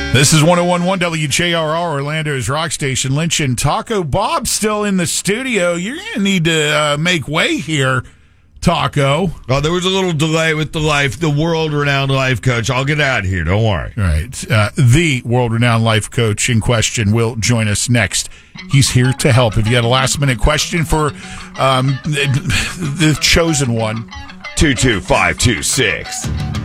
This is 101.1 WJRR, Orlando's Rock Station. Lynch and Taco Bob still in the studio. You're going to need to make way here, Taco. Oh, there was a little delay with the world-renowned life coach. I'll get out of here. Don't worry. All right. The world-renowned life coach in question will join us next. He's here to help. If you had a last-minute question for the chosen one, 22526.